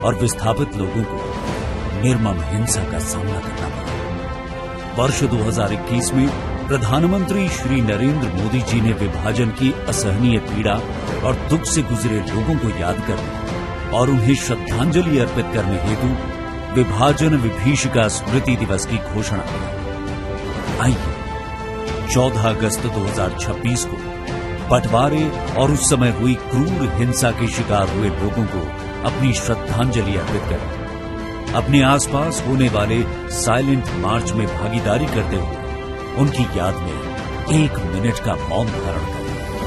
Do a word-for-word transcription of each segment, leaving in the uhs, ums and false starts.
और विस्थापित लोगों को निर्मम हिंसा का सामना करना पड़ा। वर्ष दो हज़ार इक्कीस में प्रधानमंत्री श्री नरेंद्र मोदी जी ने विभाजन की असहनीय पीड़ा और दुख से गुजरे लोगों को याद करने और उन्हें श्रद्धांजलि अर्पित करने हेतु विभाजन विभीषिका स्मृति दिवस की घोषणा की। आइए चौदह अगस्त दो हज़ार छब्बीस को बंटवारे और उस समय हुई क्रूर हिंसा के शिकार हुए लोगों को अपनी श्रद्धांजलि अर्पित करें। अपने आसपास होने वाले साइलेंट मार्च में भागीदारी करते हुए उनकी याद में एक मिनट का मौन धारण करें।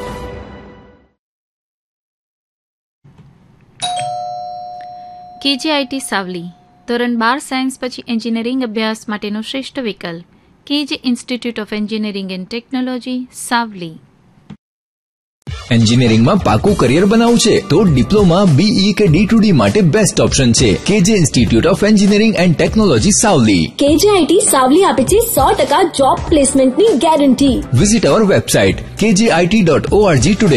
કેજીઆઈટી સાવલી ધોરણ બાર સાયન્સ પછી એન્જિનિયરિંગ અભ્યાસ માટેનો શ્રેષ્ઠ વિકલ્પ KG institute of engineering and technology Savli. એન્જિનિયરિંગમાં પાકું કરિયર બનાવવું છે તો ડિપ્લોમા, બીઈ કે ડી ટુ ડી માટે બેસ્ટ ઓપ્શન છે કેજે institute of engineering and technology Savli. KGIT Savli આપે છે સો ટકા જોબ પ્લેસમેન્ટની ગેરંટી। વિઝિટ અવર website KGIT dot ORG today.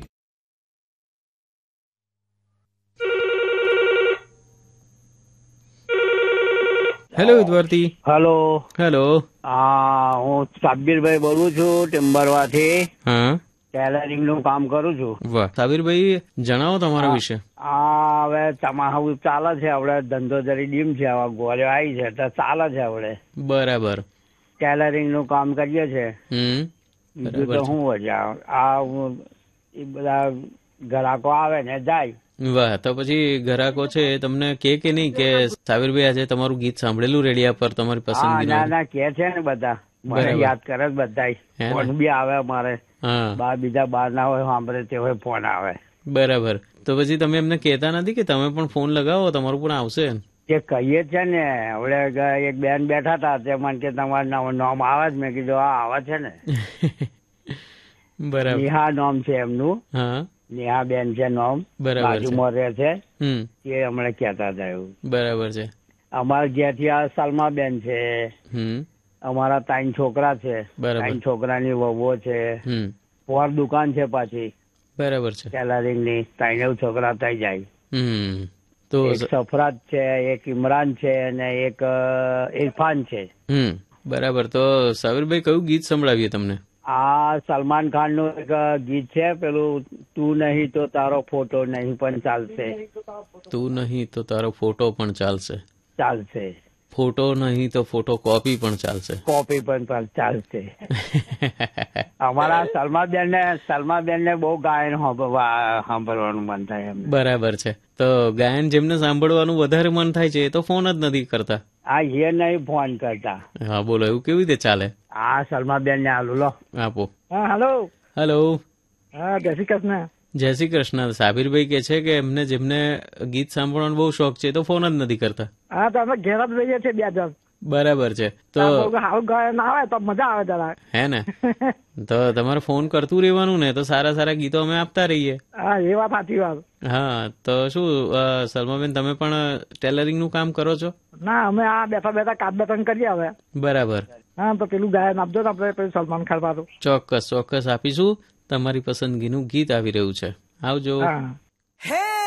Hello વિદ્યાર્થી। હેલો હેલો હા, હું સાબીરભાઈ બોલું છું ટેમ્બરવાથી। હા, ટેલરિંગ નું કામ કરું છું। વાહ સાબીરભાઈ, જણાવો તમારા વિશે। આ હવે તમારું ચાલે છે, હવે ધંધો જરી ડીમ છે, હવે ગોળ્યો આવી છે તો ચાલે છે। હવે બરાબર, ટેલરિંગ નું કામ કરીએ છે। હમ બીજું તો શું હોય, આ એ બધા ગ્રાહકો આવે ને જાય। વાહ, તો પછી ગ્રાહકો છે તમને કે કે નહીં કે સાબીરભાઈ આજે તમારું ગીત સાંભળેલું રેડિયા પર તમારી હા, પસંદગી? ના ના કે છે ને બધા, મને યાદ કરે બધા, ફોન બી આવે અમારે। હા, બાર બીજા બાર ના હોય સાંભળે તે હોય ફોન આવે। બરાબર, તો પછી તમે એમને કહેતા નથી કે તમે પણ ફોન લગાવો, તમારું પણ આવશે? તે કહીએ છે ને, હવે એક બેન બેઠા હતા તે મને કે તમારું નામ આવે જ, મેં કીધું હા આવે છે ને। બરાબર, નેહા નામ છે એમનું, હા નેહા બેન છે નામ, બરાબર, બાજુમાં રહે છે, હમ તે હમણાં કહેતા હતા એવું। બરાબર છે। અમારા ઘેરથી આ સલમા બેન છે, હમ અમારા ત્રણ છોકરા છે, બરાબર, ત્રણ છોકરાની વહુઓ છે, હમ પોર દુકાન છે પાછી બરાબર છે, ટેલરિંગ ની, ત્રણ છોકરા થઈ જાય। હમ તો એક સફરાત છે, એક ઇમરાન છે અને એક ઇરફાન છે। હમ બરાબર, તો સાબીરભાઈ કયું ગીત સંભળાવીએ તમને? આ સલમાન ખાન નું એક ગીત છે, પેલું તું નહીં તો તારો ફોટો નહીં પણ ચાલશે। તું નહીં તો તારો ફોટો પણ ચાલશે। ચાલશે, ફોટો નહીં તો ફોટો કોપી પણ ચાલશે। કોપી પણ ચાલશે। અમારા સલમાબેન ને સલમાબેન ને બહુ ગાયન સાંભળવાનું મન થાય એમ। બરાબર છે, તો ગાયન જેમને સાંભળવાનું વધારે મન થાય છે એ તો ફોન જ નથી કરતા। આ એ નહીં ફોન કરતા। હા બોલો, એવું કેવી રીતે ચાલે? આ સલમાબેન ને આલુ લો આપો। હા હેલો હેલો, હા જય શ્રી કૃષ્ણ। જય શ્રી કૃષ્ણ। સાબીરભાઈ કે છે કે એમને જેમને ગીત સાંભળવાનો બહુ શોખ છે તો ફોન જ નથી કરતા। હા, તો અમે ઘેર જ રહીએ છીએ બે જણ। બરાબર છે, તો સારું ગાયન આવે તો મજા આવે જરા, હે ને? તો તમારે ફોન કરતું રહેવાનું ને, તો સારા સારા ગીતો અમે આપતા રહીએ। હા, એ વાત સાચી વાત। હા, તો શું સલમાબેન તમે પણ ટેલરિંગ નું કામ કરો છો? ના, અમે આ બેઠા બેઠા કાચ બેઠા કરીએ હવે। બરાબર, હા, તો પેલું ગાયન આપજો ને આપણે, પેલું સલમાન ખાન વાળું। ચોક્કસ ચોક્કસ આપીશું। તમારી પસંદગીનું ગીત આવી રહ્યું છે, આવજો। હા।